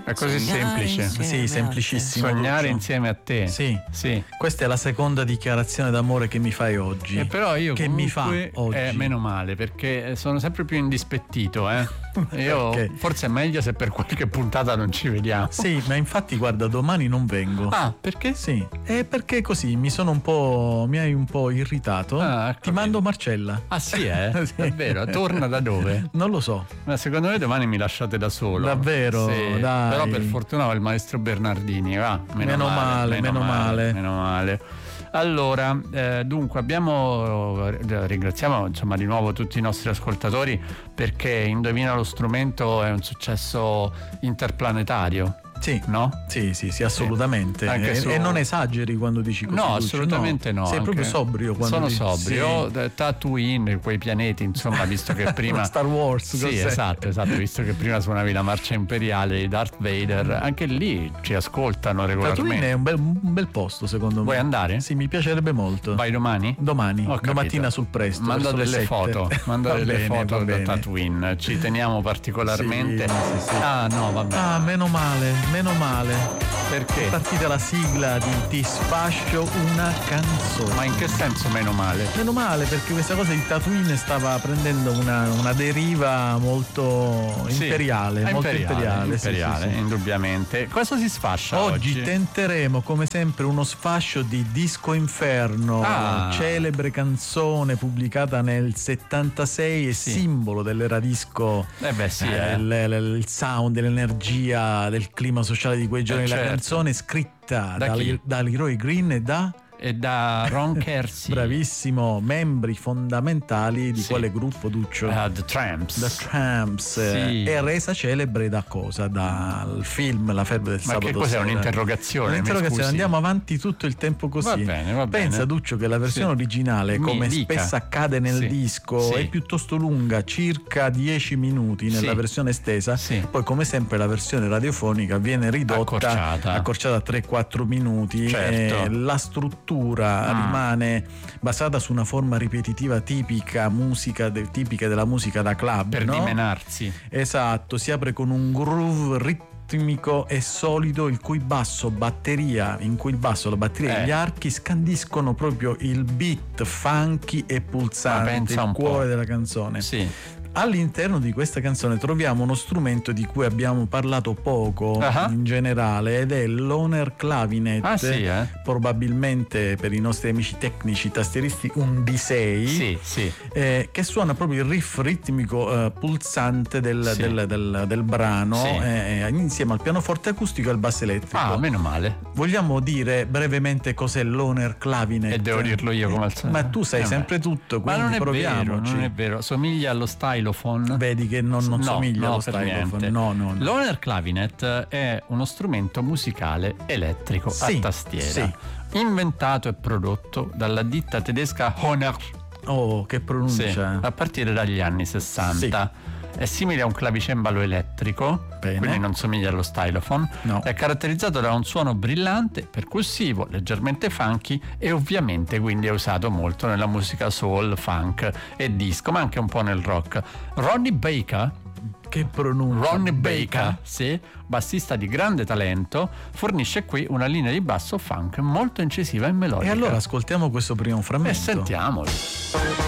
È così semplice. Sì, semplicissimo. Sognare insieme a te. Sì. Sì. Questa è la seconda dichiarazione d'amore che mi fai oggi. Però io che mi fa oggi. Meno male, perché sono sempre più indispettito, Io forse è meglio se per qualche puntata non ci vediamo. Sì, ma infatti guarda, domani non vengo. Ah, perché? Sì, perché così mi hai un po' irritato. Ti mando Marcella. Ah sì, Sì. È vero, torna da dove? Non lo so. Ma secondo me domani mi lasciate da solo. Davvero? Sì. Dai. Però per fortuna ho il maestro Bernardini, va. Meno male. Allora, dunque ringraziamo insomma di nuovo tutti i nostri ascoltatori, perché Indovina lo strumento è un successo interplanetario. Sì, no? Sì, assolutamente. E non esageri quando dici così. No, assolutamente no. Sei proprio sobrio quando sono dici. sobrio. Sì. Tatooine, quei pianeti, insomma, visto che prima Star Wars. Sì, esatto, visto che prima suonavi la marcia imperiale di Darth Vader, anche lì ci ascoltano regolarmente. Tatooine è un bel posto, secondo me. Vuoi andare? Sì, mi piacerebbe molto. Vai domani? Domattina sul presto. Manda delle foto. Manda delle foto da Tatooine. Ci teniamo particolarmente. Sì. Ah, no, vabbè. Ah, meno male. Perché? È partita la sigla di Ti sfascio una canzone. Ma in che senso meno male? Meno male, perché questa cosa di Tatooine stava prendendo una deriva molto imperiale. Molto imperiale, sì. Indubbiamente. Cosa si sfascia oggi? Tenteremo come sempre uno sfascio di Disco Inferno, celebre canzone pubblicata nel 76 e simbolo dell'era disco. Il sound, l'energia, del clima sociale di quei giorni. La canzone scritta da Leroy Green e da Ron Kersey. Bravissimo, membri fondamentali di quale gruppo, Duccio? The Tramps. E resa celebre da cosa? Dal film La febbre del sabato sera. Ma che cos'è? Un'interrogazione? Andiamo avanti tutto il tempo così. Va bene. Pensa, Duccio, che la versione originale, come spesso accade nel disco, è piuttosto lunga, circa 10 minuti nella versione estesa. Poi, come sempre, la versione radiofonica viene ridotta, accorciata a 3-4 minuti. Certo. La struttura rimane basata su una forma ripetitiva tipica della musica da club, per dimenarsi. Esatto, si apre con un groove ritmico e solido, in cui il basso, la batteria e gli archi scandiscono proprio il beat funky e pulsante, il cuore della canzone. Sì. All'interno di questa canzone troviamo uno strumento di cui abbiamo parlato poco in generale, ed è l'Honer Clavinet. Probabilmente per i nostri amici tecnici tastieristi un D6, che suona proprio il riff ritmico pulsante del brano, insieme al pianoforte acustico e al basso elettrico. Meno male. Vogliamo dire brevemente cos'è l'Honer Clavinet? E devo dirlo io come al solito. Ma tu sai sempre tutto, quindi ma non proviamoci. Non è vero, somiglia allo stylophone. Vedi che non somiglia allo stylophone. No. L'Honer Clavinet è uno strumento musicale elettrico a tastiera, inventato e prodotto dalla ditta tedesca Honer. Oh, che pronuncia! A partire dagli anni 60. È simile a un clavicembalo elettrico, quindi non somiglia allo stylophone. È caratterizzato da un suono brillante, percussivo, leggermente funky, e ovviamente quindi è usato molto nella musica soul, funk e disco, ma anche un po' nel rock. Ronnie Baker, bassista di grande talento, fornisce qui una linea di basso funk molto incisiva e melodica. E allora ascoltiamo questo primo frammento e sentiamolo.